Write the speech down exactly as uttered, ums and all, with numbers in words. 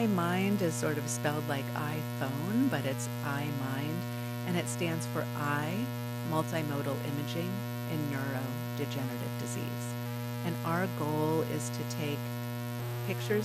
iMind is sort of spelled like iPhone, but it's iMind, and it stands for Eye Multimodal Imaging in Neurodegenerative Disease. And our goal is to take pictures